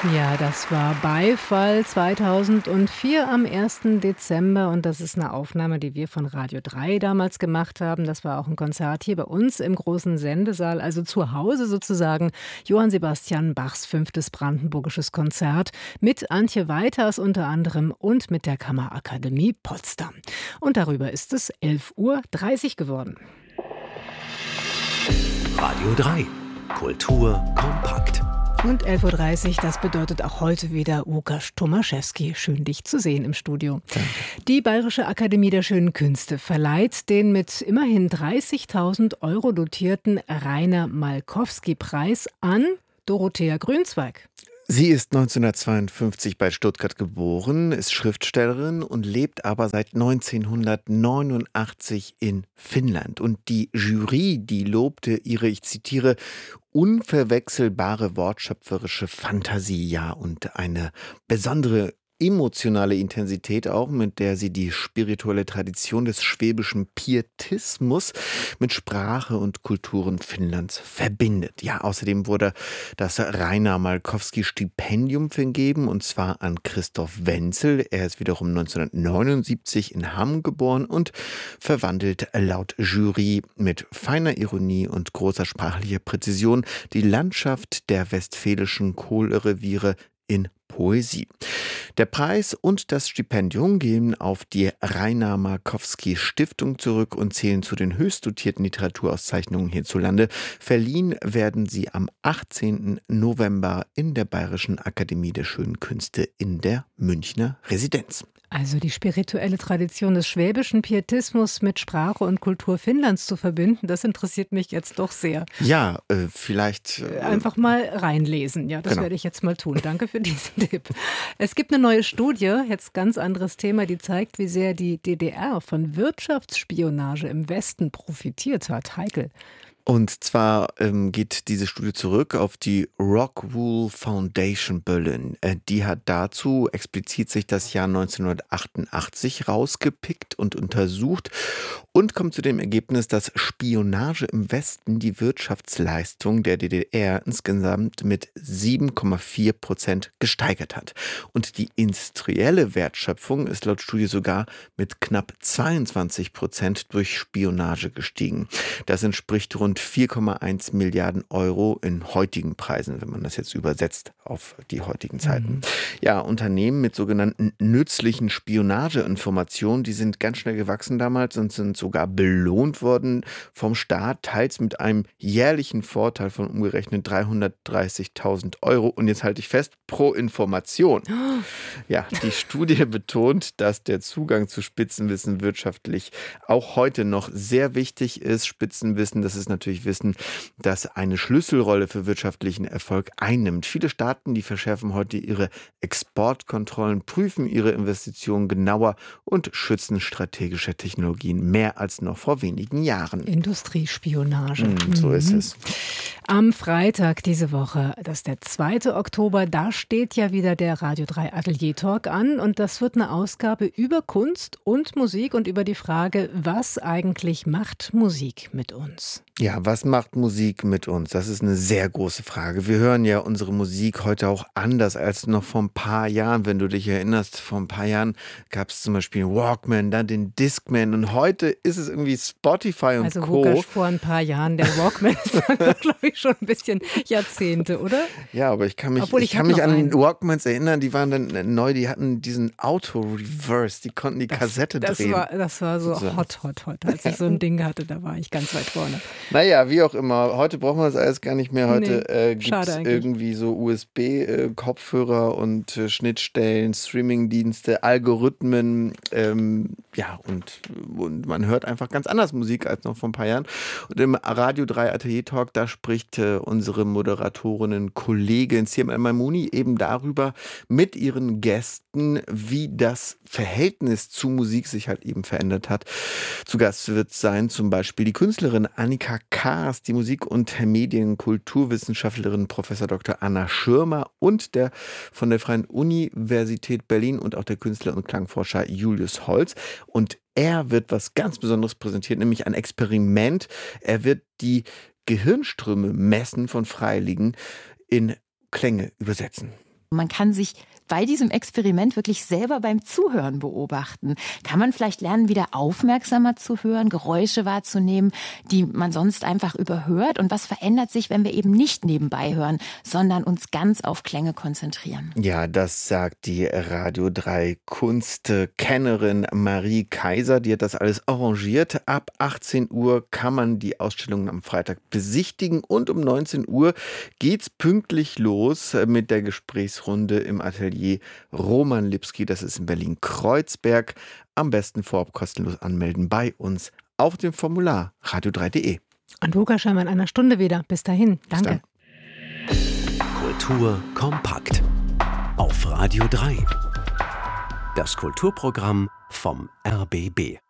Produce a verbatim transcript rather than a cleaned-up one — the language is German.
Ja, das war Beifall zweitausendvier am ersten Dezember und das ist eine Aufnahme, die wir von Radio drei damals gemacht haben. Das war auch ein Konzert hier bei uns im großen Sendesaal, also zu Hause sozusagen. Johann Sebastian Bachs fünftes brandenburgisches Konzert mit Antje Weiters unter anderem und mit der Kammerakademie Potsdam. Und darüber ist es elf Uhr dreißig geworden. Radio drei. Kultur kompakt. Und elf Uhr dreißig, das bedeutet auch heute wieder Łukasz Tomaszewski. Schön, dich zu sehen im Studio. Danke. Die Bayerische Akademie der Schönen Künste verleiht den mit immerhin dreißigtausend Euro dotierten Rainer-Malkowski-Preis an Dorothea Grünzweig. Sie ist neunzehnhundertzweiundfünfzig bei Stuttgart geboren, ist Schriftstellerin und lebt aber seit neunzehnhundertneunundachtzig in Finnland. Und die Jury, die lobte ihre, ich zitiere, unverwechselbare wortschöpferische Fantasie, ja, und eine besondere emotionale Intensität auch, mit der sie die spirituelle Tradition des schwäbischen Pietismus mit Sprache und Kulturen Finnlands verbindet. Ja, außerdem wurde das Rainer-Malkowski-Stipendium vergeben, und zwar an Christoph Wenzel. Er ist wiederum neunzehnhundertneunundsiebzig in Hamm geboren und verwandelt laut Jury mit feiner Ironie und großer sprachlicher Präzision die Landschaft der westfälischen Kohlreviere in Poesie. Der Preis und das Stipendium gehen auf die Rainer-Malkowski-Stiftung zurück und zählen zu den höchst dotierten Literaturauszeichnungen hierzulande. Verliehen werden sie am achtzehnten November in der Bayerischen Akademie der Schönen Künste in der Münchner Residenz. Also die spirituelle Tradition des schwäbischen Pietismus mit Sprache und Kultur Finnlands zu verbinden, das interessiert mich jetzt doch sehr. Ja, äh, vielleicht... Äh, Einfach mal reinlesen. Ja, das genau. werde ich jetzt mal tun. Danke für diesen Tipp. Es gibt eine neue Studie, jetzt ganz anderes Thema, die zeigt, wie sehr die D D R von Wirtschaftsspionage im Westen profitiert hat. Heikel. Und zwar ähm, geht diese Studie zurück auf die Rockwool Foundation Berlin. Äh, die hat dazu explizit sich das Jahr neunzehnhundertachtundachtzig rausgepickt und untersucht und kommt zu dem Ergebnis, dass Spionage im Westen die Wirtschaftsleistung der D D R insgesamt mit sieben Komma vier Prozent gesteigert hat. Und die industrielle Wertschöpfung ist laut Studie sogar mit knapp zweiundzwanzig Prozent durch Spionage gestiegen. Das entspricht rund vier Komma eins Milliarden Euro in heutigen Preisen, wenn man das jetzt übersetzt auf die heutigen Zeiten. Mhm. Ja, Unternehmen mit sogenannten nützlichen Spionageinformationen, die sind ganz schnell gewachsen damals und sind sogar belohnt worden vom Staat, teils mit einem jährlichen Vorteil von umgerechnet dreihundertdreißigtausend Euro. Und jetzt halte ich fest, pro Information. Ja, die Studie betont, dass der Zugang zu Spitzenwissen wirtschaftlich auch heute noch sehr wichtig ist. Spitzenwissen, das ist natürlich Wissen, das eine Schlüsselrolle für wirtschaftlichen Erfolg einnimmt. Viele Staaten, die verschärfen heute ihre Exportkontrollen, prüfen ihre Investitionen genauer und schützen strategische Technologien mehr als noch vor wenigen Jahren. Industriespionage. Mm, so mhm. ist es. Am Freitag diese Woche, das ist der zweite Oktober, da steht ja wieder der Radio drei Atelier Talk an und das wird eine Ausgabe über Kunst und Musik und über die Frage, was eigentlich macht Musik mit uns? Ja, was macht Musik mit uns? Das ist eine sehr große Frage. Wir hören ja unsere Musik heute auch anders als noch vor ein paar Jahren. Wenn du dich erinnerst, vor ein paar Jahren gab es zum Beispiel Walkman, dann den Discman und heute ist es irgendwie Spotify und also, Co. Also vor ein paar Jahren, der Walkman ist dann, glaube ich, schon ein bisschen Jahrzehnte, oder? Ja, aber ich kann mich, Obwohl, ich ich kann mich an einen. Walkmans erinnern, die waren dann neu, die hatten diesen Auto-Reverse, die konnten die das, Kassette das drehen. War, das war so sozusagen. hot, hot, hot. Als ich so ein Ding hatte, da war ich ganz weit vorne. Naja, wie auch immer. Heute brauchen wir das alles gar nicht mehr. Heute Nee, äh, gibt es schade eigentlich. irgendwie so U S B-Kopfhörer und äh, Schnittstellen, Streamingdienste, Algorithmen. Ähm, ja, und, und man hört einfach ganz anders Musik als noch vor ein paar Jahren. Und im Radio drei Atelier Talk, da spricht äh, unsere Moderatorinnen, Kollegin Siem El-Maimouni eben darüber mit ihren Gästen, wie das Verhältnis zu Musik sich halt eben verändert hat. Zu Gast wird sein zum Beispiel die Künstlerin Annika Kaas, die Musik- und Medien-Kulturwissenschaftlerin Professor Doktor Anna Schirmer und der von der Freien Universität Berlin und auch der Künstler und Klangforscher Julius Holz. Und er wird was ganz Besonderes präsentieren, nämlich ein Experiment. Er wird die Gehirnströme messen von Freiwilligen in Klänge übersetzen. Man kann sich bei diesem Experiment wirklich selber beim Zuhören beobachten. Kann man vielleicht lernen, wieder aufmerksamer zu hören, Geräusche wahrzunehmen, die man sonst einfach überhört? Und was verändert sich, wenn wir eben nicht nebenbei hören, sondern uns ganz auf Klänge konzentrieren? Ja, das sagt die Radio drei Kunstkennerin Marie Kaiser. Die hat das alles arrangiert. Ab achtzehn Uhr kann man die Ausstellung am Freitag besichtigen und um neunzehn Uhr geht's pünktlich los mit der Gesprächsrunde im Atelier Roman Lipski. Das ist in Berlin-Kreuzberg. Am besten vorab kostenlos anmelden bei uns auf dem Formular radio drei punkt de. Und Lukas hören wir in einer Stunde wieder. Bis dahin. Danke. Bis dann. Kultur kompakt auf Radio drei. Das Kulturprogramm vom R B B.